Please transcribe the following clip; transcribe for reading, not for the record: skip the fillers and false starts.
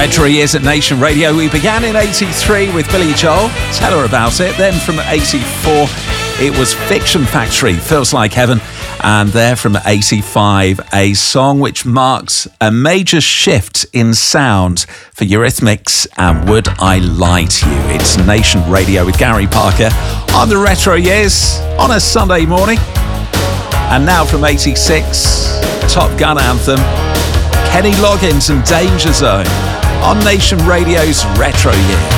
Retro Years at Nation Radio. We began in 83 with Billy Joel, Tell Her About It. Then from 84, it was Fiction Factory, Feels Like Heaven. And there from 85, a song which marks a major shift in sound for Eurythmics and Would I Lie to You. It's Nation Radio with Gary Parker on the Retro Years on a Sunday morning. And now from 86, Top Gun anthem, Kenny Loggins and Danger Zone on Nation Radio's Retro Years.